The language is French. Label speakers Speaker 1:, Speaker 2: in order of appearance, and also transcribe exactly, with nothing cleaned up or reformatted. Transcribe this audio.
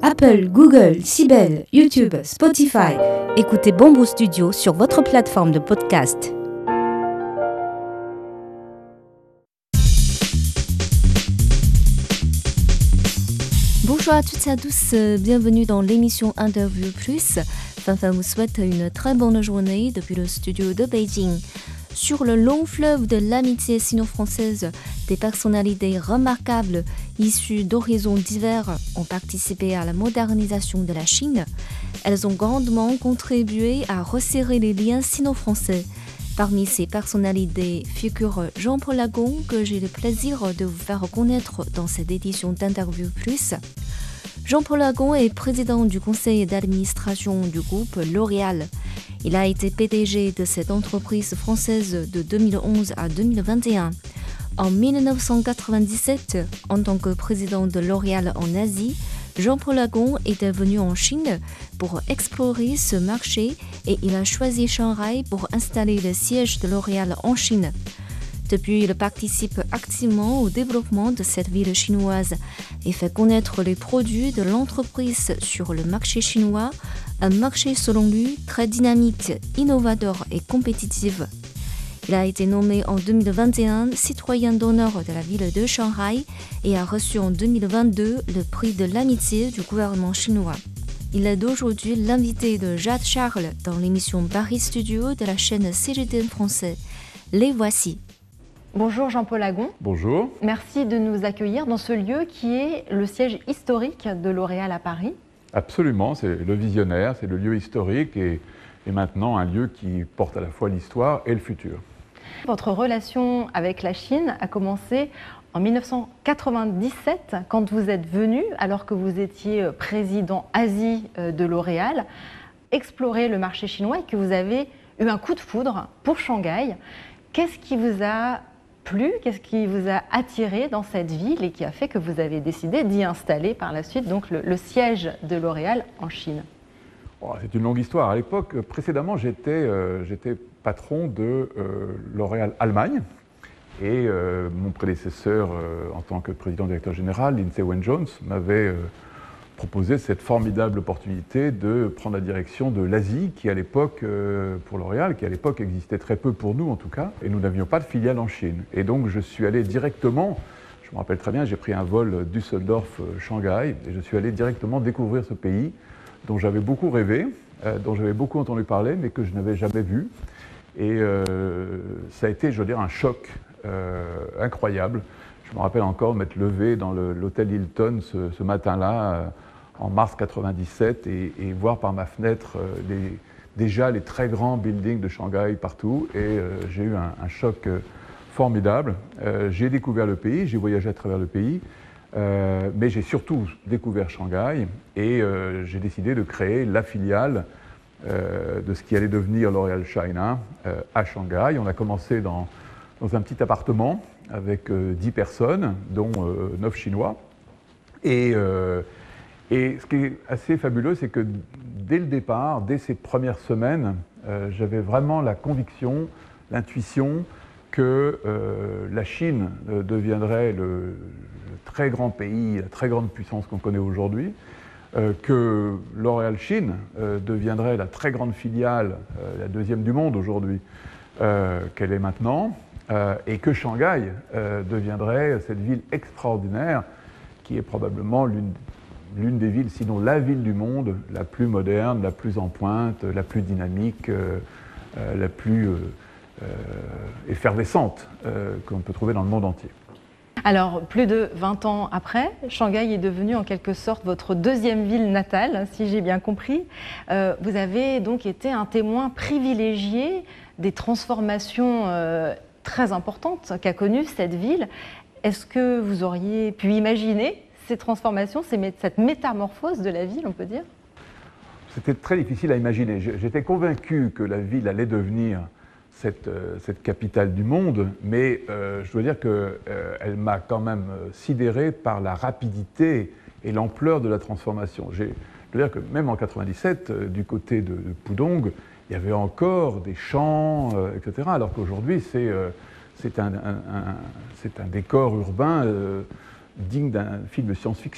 Speaker 1: Apple, Google, Sibel, YouTube, Spotify. Écoutez Bamboo Studio sur votre plateforme de podcast.
Speaker 2: Bonjour à toutes et à tous, bienvenue dans l'émission Interview Plus. Fanfan vous souhaite une très bonne journée depuis le studio de Beijing. Sur le long fleuve de l'amitié sino-française, des personnalités remarquables issues d'horizons divers ont participé à la modernisation de la Chine. Elles ont grandement contribué à resserrer les liens sino-français. Parmi ces personnalités figure Jean-Paul Agon, que j'ai le plaisir de vous faire connaître dans cette édition d'Interview Plus. Jean-Paul Agon est président du conseil d'administration du groupe L'Oréal. Il a été P D G de cette entreprise française de deux mille onze à deux mille vingt et un. En mille neuf cent quatre-vingt-dix-sept, en tant que président de L'Oréal en Asie, Jean-Paul Agon est venu en Chine pour explorer ce marché et il a choisi Shanghai pour installer le siège de L'Oréal en Chine. Depuis, il participe activement au développement de cette ville chinoise et fait connaître les produits de l'entreprise sur le marché chinois, un marché selon lui très dynamique, innovateur et compétitif. Il a été nommé en deux mille vingt et un citoyen d'honneur de la ville de Shanghai et a reçu en deux mille vingt-deux le prix de l'amitié du gouvernement chinois. Il est aujourd'hui l'invité de Jade Charles dans l'émission Paris Studio de la chaîne C G T N français. Les voici. Bonjour Jean-Paul Agon.
Speaker 3: Bonjour.
Speaker 2: Merci de nous accueillir dans ce lieu qui est le siège historique de L'Oréal à Paris.
Speaker 3: Absolument, c'est le visionnaire, c'est le lieu historique et, et maintenant un lieu qui porte à la fois l'histoire et le futur.
Speaker 2: Votre relation avec la Chine a commencé en mille neuf cent quatre-vingt-dix-sept quand vous êtes venu, alors que vous étiez président Asie de L'Oréal, explorer le marché chinois et que vous avez eu un coup de foudre pour Shanghai. Qu'est-ce qui vous a plu, qu'est-ce qui vous a attiré dans cette ville et qui a fait que vous avez décidé d'y installer par la suite donc le, le siège de L'Oréal en Chine?
Speaker 3: Oh, c'est une longue histoire. À l'époque, précédemment, j'étais euh, j'étais patron de euh, L'Oréal Allemagne et euh, mon prédécesseur euh, en tant que président-directeur général, Lindsay Wayne-Jones, m'avait euh, proposé cette formidable opportunité de prendre la direction de l'Asie qui à l'époque, euh, pour L'Oréal, qui à l'époque existait très peu pour nous en tout cas, et nous n'avions pas de filiale en Chine. Et donc je suis allé directement, je me rappelle très bien, j'ai pris un vol Düsseldorf-Shanghai et je suis allé directement découvrir ce pays dont j'avais beaucoup rêvé, euh, dont j'avais beaucoup entendu parler, mais que je n'avais jamais vu. Et euh, ça a été, je veux dire, un choc euh, incroyable. Je me rappelle encore m'être levé dans l'hôtel Hilton ce, ce matin-là, euh, en mars quatre-vingt-dix-sept, et, et voir par ma fenêtre euh, les, déjà les très grands buildings de Shanghai partout. Et euh, j'ai eu un, un choc euh, formidable. Euh, j'ai découvert le pays, j'ai voyagé à travers le pays, euh, mais j'ai surtout découvert Shanghai et euh, j'ai décidé de créer la filiale euh, de ce qui allait devenir L'Oréal China euh, à Shanghai. On a commencé dans, dans un petit appartement avec euh, dix personnes, dont euh, neuf Chinois. Et, euh, et ce qui est assez fabuleux, c'est que dès le départ, dès ces premières semaines, euh, j'avais vraiment la conviction, l'intuition que euh, la Chine euh, deviendrait le, le très grand pays, la très grande puissance qu'on connaît aujourd'hui, euh, que L'Oréal Chine euh, deviendrait la très grande filiale, euh, la deuxième du monde aujourd'hui, euh, qu'elle est maintenant, Euh, et que Shanghai euh, deviendrait cette ville extraordinaire qui est probablement l'une l'une des villes, sinon la ville du monde, la plus moderne, la plus en pointe, la plus dynamique, euh, euh, la plus euh, euh, effervescente euh, qu'on peut trouver dans le monde entier.
Speaker 2: Alors, plus de vingt ans après, Shanghai est devenue en quelque sorte votre deuxième ville natale, si j'ai bien compris. Euh, vous avez donc été un témoin privilégié des transformations euh, très importante qu'a connue cette ville. Est-ce que vous auriez pu imaginer ces transformations, cette métamorphose de la ville, on peut dire?
Speaker 3: C'était très difficile à imaginer. J'étais convaincu que la ville allait devenir cette, cette capitale du monde, mais euh, je dois dire qu'elle euh, m'a quand même sidéré par la rapidité et l'ampleur de la transformation. Je dois dire que même en quatre-vingt-dix-sept, euh, du côté de, de Pudong, il y avait encore des champs, euh, et cetera, alors qu'aujourd'hui, c'est euh, un, un, un, un décor urbain euh, digne d'un film de science-fiction.